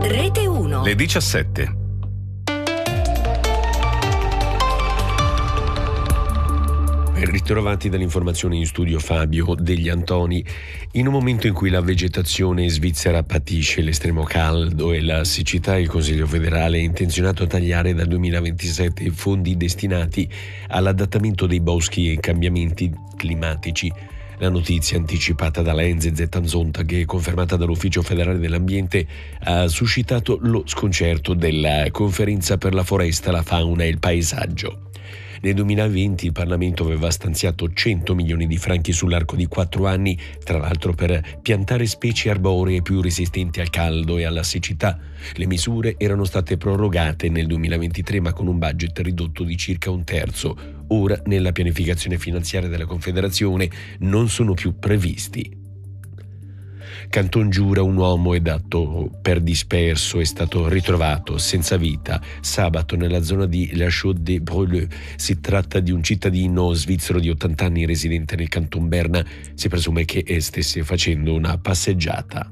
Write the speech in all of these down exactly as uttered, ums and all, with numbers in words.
Rete uno. Le diciassette. Ritrovati dall'informazione in studio Fabio Degli Antoni. In un momento in cui la vegetazione svizzera patisce l'estremo caldo e la siccità, il Consiglio federale è intenzionato a tagliare dal duemilaventisette i fondi destinati all'adattamento dei boschi ai cambiamenti climatici. La notizia, anticipata dalla N Z Z Zonta e confermata dall'Ufficio federale dell'ambiente, ha suscitato lo sconcerto della Conferenza per la foresta, la fauna e il paesaggio. Nel duemilaventi il Parlamento aveva stanziato cento milioni di franchi sull'arco di quattro anni, tra l'altro per piantare specie arboree più resistenti al caldo e alla siccità. Le misure erano state prorogate nel duemilaventitré, ma con un budget ridotto di circa un terzo. Ora, nella pianificazione finanziaria della Confederazione, non sono più previsti. Canton Giura, un uomo è dato per disperso, è stato ritrovato senza vita sabato nella zona di La Chaux-de-Bruleux. Si tratta di un cittadino svizzero di ottanta anni residente nel Canton Berna. Si presume che stesse facendo una passeggiata.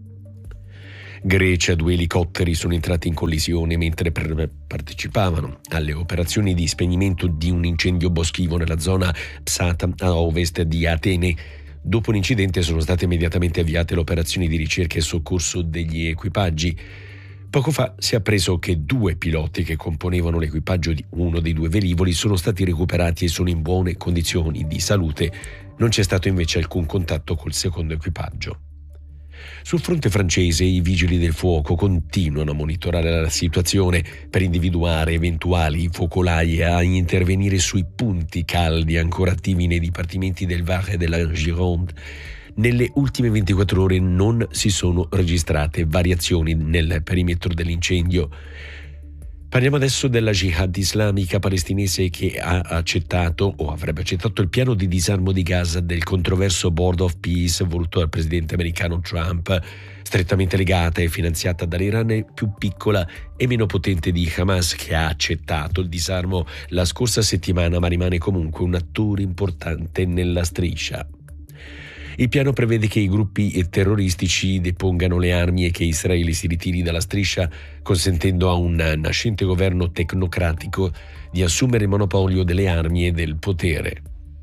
Grecia, due elicotteri sono entrati in collisione mentre partecipavano alle operazioni di spegnimento di un incendio boschivo nella zona Psata a ovest di Atene. Dopo l'incidente sono state immediatamente avviate le operazioni di ricerca e soccorso degli equipaggi. Poco fa si è appreso che due piloti che componevano l'equipaggio di uno dei due velivoli sono stati recuperati e sono in buone condizioni di salute. Non c'è stato invece alcun contatto col secondo equipaggio. Sul fronte francese i vigili del fuoco continuano a monitorare la situazione per individuare eventuali focolai e a intervenire sui punti caldi ancora attivi nei dipartimenti del Var e della Gironde. Nelle ultime ventiquattro ore non si sono registrate variazioni nel perimetro dell'incendio. Parliamo adesso della Jihad islamica palestinese che ha accettato o avrebbe accettato il piano di disarmo di Gaza del controverso Board of Peace voluto dal presidente americano Trump. Strettamente legata e finanziata dall'Iran, è più piccola e meno potente di Hamas, che ha accettato il disarmo la scorsa settimana ma rimane comunque un attore importante nella striscia. Il piano prevede che i gruppi terroristici depongano le armi e che Israele si ritiri dalla striscia, consentendo a un nascente governo tecnocratico di assumere il monopolio delle armi e del potere.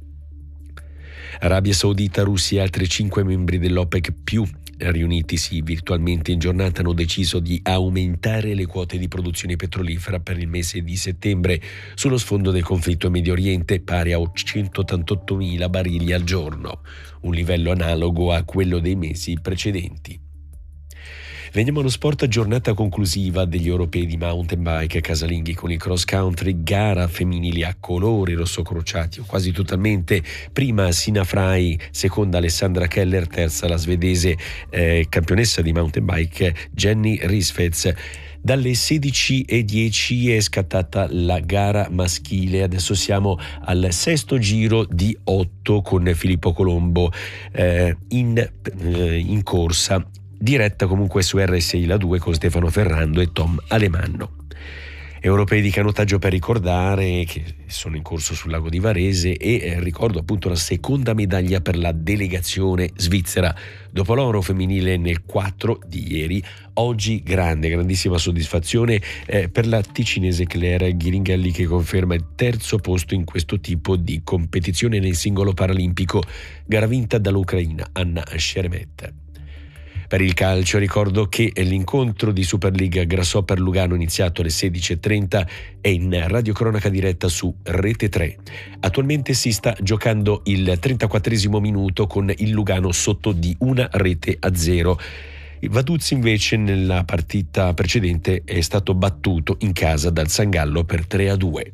Arabia Saudita, Russia e altri cinque membri dell'OPEC più riunitisi virtualmente in giornata hanno deciso di aumentare le quote di produzione petrolifera per il mese di settembre sullo sfondo del conflitto in Medio Oriente, pari a centottantottomila barili al giorno, un livello analogo a quello dei mesi precedenti. Veniamo allo sport, giornata conclusiva degli europei di mountain bike casalinghi con il cross country, gara femminile a colori rossocrociati o quasi totalmente, prima Sina Frey, seconda Alessandra Keller, terza la svedese eh, campionessa di mountain bike Jenny Risfets. Dalle sedici e dieci è scattata la gara maschile, adesso siamo al sesto giro di otto con Filippo Colombo eh, in, eh, in corsa. Diretta comunque su R S I La due con Stefano Ferrando e Tom Alemanno. Europei di canottaggio per ricordare che sono in corso sul lago di Varese e eh, ricordo appunto la seconda medaglia per la delegazione svizzera. Dopo l'oro femminile nel quattro di ieri, oggi grande, grandissima soddisfazione eh, per la ticinese Claire Ghiringhelli, che conferma il terzo posto in questo tipo di competizione nel singolo paralimpico, gara vinta dall'Ucraina Anna Sheremet. Per il calcio ricordo che l'incontro di Superliga Grasshopper Lugano, iniziato alle sedici e trenta, è in radiocronaca diretta su Rete tre. Attualmente si sta giocando il trentaquattresimo minuto con il Lugano sotto di una rete a zero. Il Vaduz invece nella partita precedente è stato battuto in casa dal Sangallo per tre a due.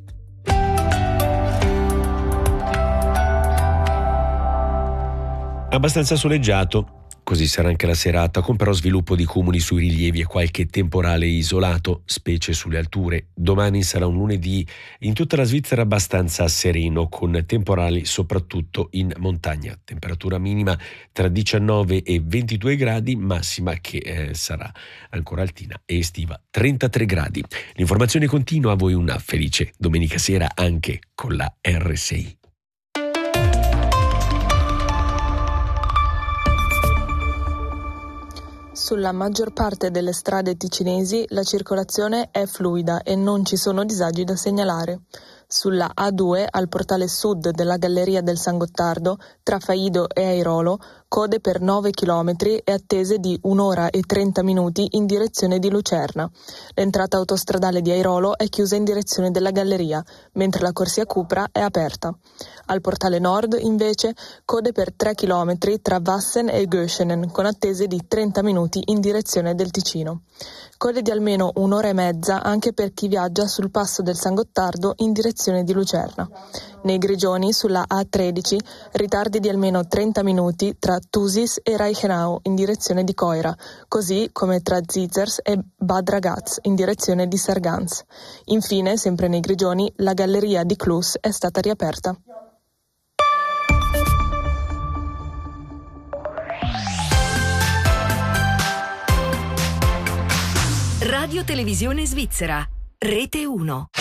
Abbastanza soleggiato. Così sarà anche la serata, con però sviluppo di cumuli sui rilievi e qualche temporale isolato, specie sulle alture. Domani sarà un lunedì in tutta la Svizzera abbastanza sereno, con temporali soprattutto in montagna. Temperatura minima tra diciannove e ventidue gradi, massima che eh, sarà ancora altina e estiva, trentatré gradi. L'informazione continua, a voi una felice domenica sera anche con la R S I. sulla maggior parte delle strade ticinesi la circolazione è fluida e non ci sono disagi da segnalare. Sulla A due, al portale sud della Galleria del San Gottardo, tra Faido e Airolo, code per nove chilometri e attese di un'ora e trenta minuti in direzione di Lucerna. L'entrata autostradale di Airolo è chiusa in direzione della Galleria, mentre la corsia Cupra è aperta. Al portale nord, invece, code per tre chilometri tra Wassen e Göschenen, con attese di trenta minuti in direzione del Ticino. Code di almeno un'ora e mezza anche per chi viaggia sul passo del San Gottardo in direzione di Lucerna. Nei Grigioni, sulla A tredici, ritardi di almeno trenta minuti tra Thusis e Reichenau in direzione di Coira, così come tra Zizers e Bad Ragaz in direzione di Sargans. Infine, sempre nei Grigioni, la galleria di Klus è stata riaperta. Radio Televisione Svizzera, Rete uno.